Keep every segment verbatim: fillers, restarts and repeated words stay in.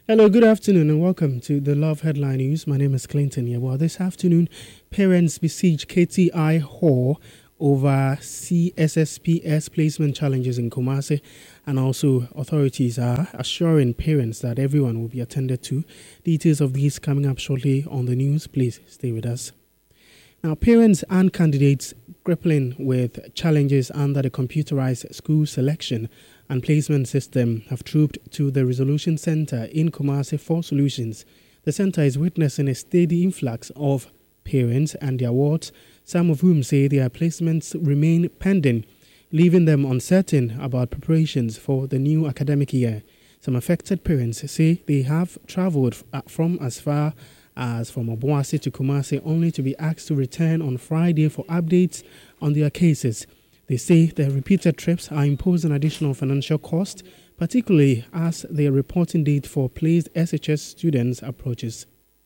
Hello, good afternoon, and welcome to the Love Headline News. My name is Clinton Yeboah. This afternoon, parents besiege K T I Hall over C S S P S placement challenges in Kumasi, and also authorities are assuring parents that everyone will be attended to. Details of these coming up shortly on the news. Please stay with us. Now, parents and candidates grappling with challenges under the computerized school selection and placement system have trooped to the Resolution Center in Kumasi for solutions. The center is witnessing a steady influx of parents and their wards, some of whom say their placements remain pending, leaving them uncertain about preparations for the new academic year. Some affected parents say they have traveled from as far as from Obuasi to Kumasi only to be asked to return on Friday for updates on their cases. They say their repeated trips are imposing additional financial cost, particularly as their reporting date for placed S H S students approaches.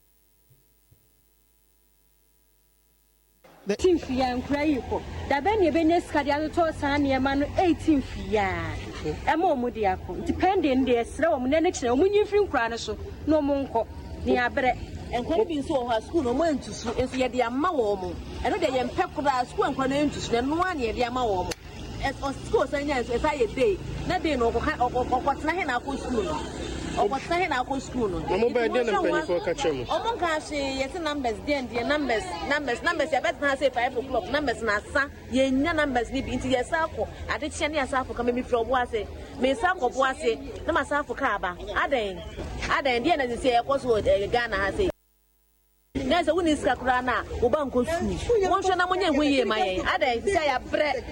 The eighteen fia nkura yi ko da be ne be neska dia to san ne ma no eighteen fia e ma omu dia ko depending dey sra omu ne ne kire omu nyimfiri nkura ne so no omu nko ne abre enkwa bi nso ho school no mo entusu enso ye dia ma wo mo eno de ye mpekura school enkwa no entusu ne no an ye dia ma wo mo es on school sanya enso esa ye day na day no okwa okwa tena he na akọ school no okwa tena he na akọ school no mo be dey na mpani for ka chemo omo ka se ye se numbers dey dey numbers numbers numbers ya bet na say five o'clock numbers na sa ye nya numbers ni bi nti ye sa akọ ade kye ne ya sa akọ ka me from Obuasi me sa akọ Obuasi na ma sa akọ ka aba adan adan dey na say ye kọ so Ghana ha say Guys, I wouldn't scrap Rana, Ubanko school. One shall not win my other say a bread.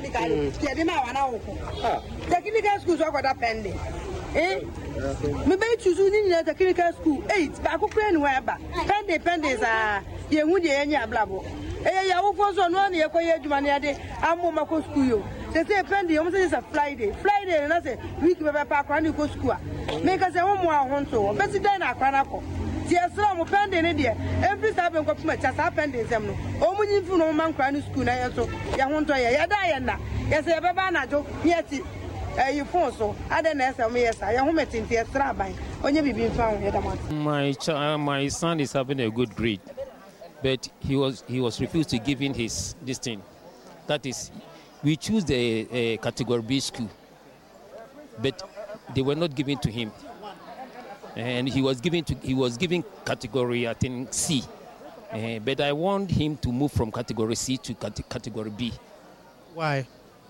Technical schools are got pending. Eh? Maybe choosing in the technical school eight, but I could plan where back. Pendy pendies are young any blabbo. Eh, ya was on one year, money a day. I'm on my school. They say pendy almost is a Friday. Friday, and I say, we can have a park run go school. Make us a home more so. But then I can't. Yes, I'm pending it. Every time I come just happened them. Oh, when you know man crying school, I so ya want to ya die and yes, I have a jo. Yes, you phone so. I don't know. Yes, I am met in the Strabai. When you be found here, my child, my son is having a good grade, but he was he was refused to give in his this thing. That is, we choose the uh, category B school, but they were not given to him. And he was given to he was given category I think C, uh, but I want him to move from category C to cate- category B. Why?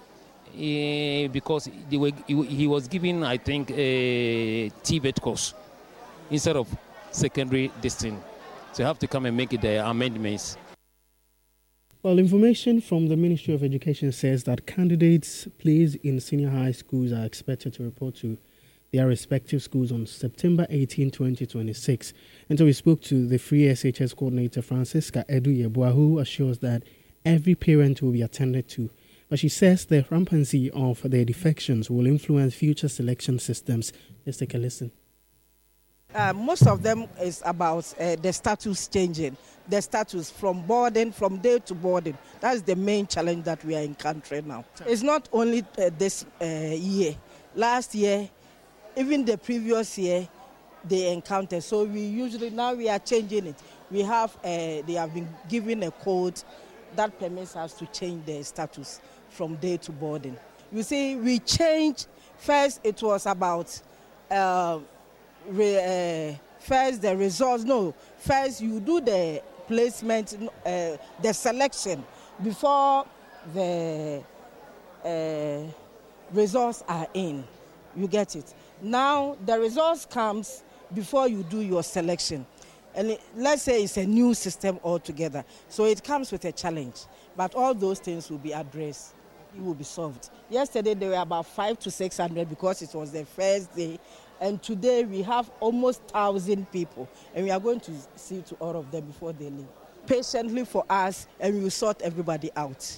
Uh, because they were, he, he was given I think a T V E T course instead of secondary distance. So you have to come and make the amendments. Well, information from the Ministry of Education says that candidates placed in senior high schools are expected to report to their respective schools on September eighteenth, twenty twenty-six. And so we spoke to the Free S H S coordinator, Francisca Edu Yeboah, who assures that every parent will be attended to. But she says the rampancy of their defections will influence future selection systems. Let's take a listen. Uh, most of them is about uh, the status changing, the status from boarding, from day to boarding. That's the main challenge that we are encountering now. It's not only uh, this uh, year. Last year, even the previous year, they encountered. So we usually, now we are changing it. We have, uh, they have been given a code that permits us to change their status from day to boarding. You see, we changed, first it was about, uh, re, uh, first the results, no, first you do the placement, uh, the selection before the uh, results are in. You get it. Now the results comes before you do your selection, and it, let's say it's a new system altogether, so it comes with a challenge. But all those things will be addressed. It will be solved. Yesterday there were about five to six hundred because it was the first day, and today we have almost thousand people, and we are going to see to all of them before they leave. Patiently for us, and we will sort everybody out.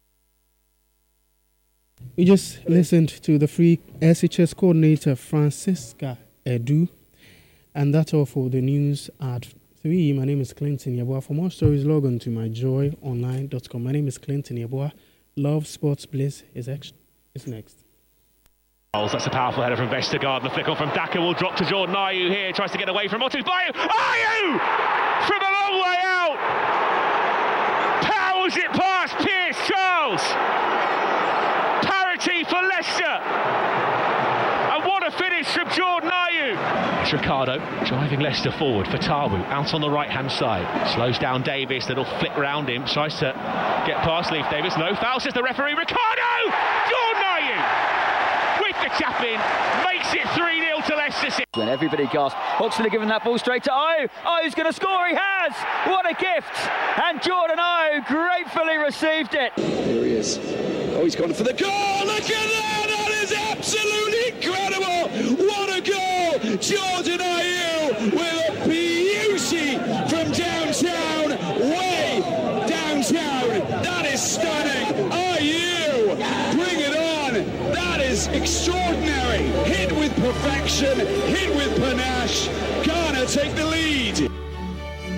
We just listened to the Free S H S coordinator, Francisca Edu, and that's all for the news at three. My name is Clinton Yeboah. For more stories, log on to my joy online dot com. My name is Clinton Yeboah. Love, Sports, Bliss is, ex- is next. That's a powerful header from Vestergaard. The flick on from Daka will drop to Jordan Ayew here. Tries to get away from Otis Bayu. Ayew! From a long way out! Powers it past Pierce Charles! Parity for Leicester! And what a finish from Jordan Ayew! It's Ricardo driving Leicester forward for Tawu. Out on the right-hand side. Slows down Davis. That'll flick round him. Tries to get past Leif Davis. No foul, says the referee. Ricardo! Jordan Ayew! With the tap in, makes it three nil to Leicester City. When everybody gasped, Hoxton had given that ball straight to Ayew. Ayew's going to score, he has! What a gift! And Jordan Ayew gratefully received it. Here he is. Oh, he's gone for the goal! Look at that! That is absolutely incredible! What a goal! Jordan Ayew with a beauty from downtown, way downtown. That is stunning. Ayew, bring it on! That is extraordinary. Hit with perfection, hit with panache. Ghana take the lead.